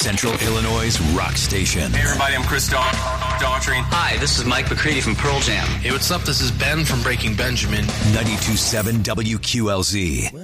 Central Illinois' rock station. Hey everybody, I'm Chris Daughtry. Hi, this is Mike McCready from Pearl Jam. Hey, what's up? This is Ben from Breaking Benjamin. 92.7 WQLZ.